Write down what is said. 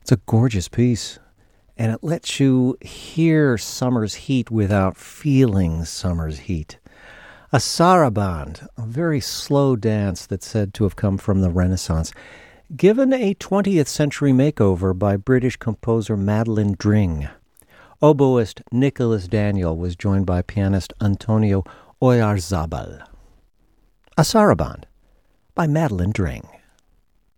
It's a gorgeous piece, and it lets you hear summer's heat without feeling summer's heat. A saraband, a very slow dance that's said to have come from the Renaissance, given a 20th century makeover by British composer Madeline Dring. Oboist Nicholas Daniel was joined by pianist Antonio Oyarzabal. A saraband by Madeline Dring.